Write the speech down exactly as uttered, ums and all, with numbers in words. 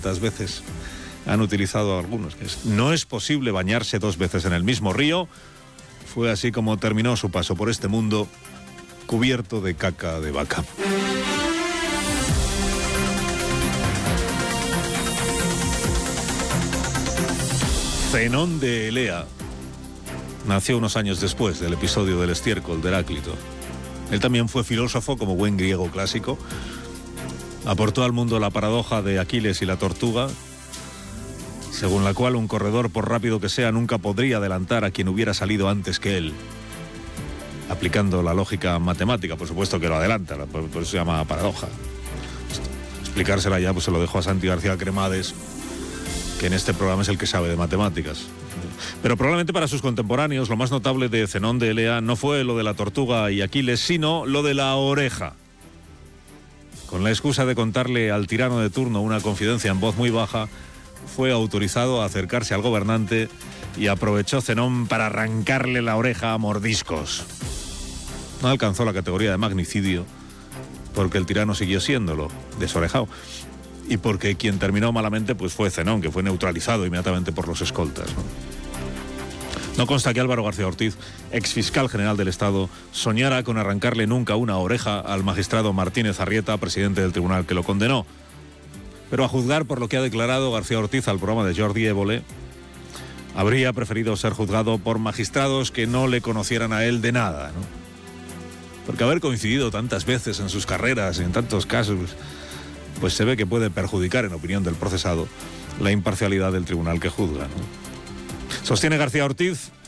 cuántas veces han utilizado algunos. No es posible bañarse dos veces en el mismo río. Fue así como terminó su paso por este mundo cubierto de caca de vaca. Zenón de Elea nació unos años después del episodio del estiércol de Heráclito. Él también fue filósofo como buen griego clásico. Aportó al mundo la paradoja de Aquiles y la tortuga, según la cual un corredor, por rápido que sea, nunca podría adelantar a quien hubiera salido antes que él. Aplicando la lógica matemática, por supuesto que lo adelanta, por, por eso se llama paradoja. Explicársela ya, pues se lo dejo a Santi García Cremades, que en este programa es el que sabe de matemáticas. Pero probablemente para sus contemporáneos lo más notable de Zenón de Elea no fue lo de la tortuga y Aquiles, sino lo de la oreja. Con la excusa de contarle al tirano de turno una confidencia en voz muy baja, fue autorizado a acercarse al gobernante y aprovechó Zenón para arrancarle la oreja a mordiscos. No alcanzó la categoría de magnicidio porque el tirano siguió siéndolo, desorejado. Y porque quien terminó malamente pues fue Zenón, que fue neutralizado inmediatamente por los escoltas, ¿no? No consta que Álvaro García Ortiz, exfiscal general del Estado, soñara con arrancarle nunca una oreja al magistrado Martínez Arrieta, presidente del tribunal que lo condenó. Pero a juzgar por lo que ha declarado García Ortiz al programa de Jordi Évole, habría preferido ser juzgado por magistrados que no le conocieran a él de nada, ¿no? Porque haber coincidido tantas veces en sus carreras, en tantos casos, pues se ve que puede perjudicar, en opinión del procesado, la imparcialidad del tribunal que juzga, ¿no? Sostiene García Ortiz